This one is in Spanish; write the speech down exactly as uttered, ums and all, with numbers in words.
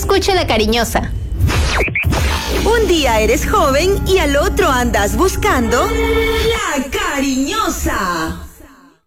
Escucha la cariñosa. Un día eres joven y al otro andas buscando la cariñosa.